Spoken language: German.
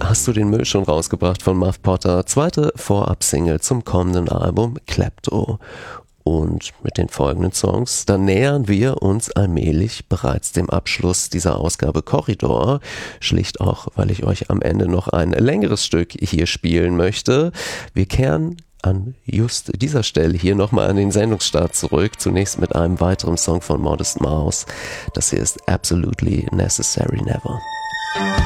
Hast du den Müll schon rausgebracht von Muff Potter? Zweite Vorab-Single zum kommenden Album Klepto. Und mit den folgenden Songs, dann nähern wir uns allmählich bereits dem Abschluss dieser Ausgabe Korridor. Schlicht auch, weil ich euch am Ende noch ein längeres Stück hier spielen möchte. Wir kehren an just dieser Stelle hier nochmal an den Sendungsstart zurück. Zunächst mit einem weiteren Song von Modest Mouse. Das hier ist Absolutely Necessary Never.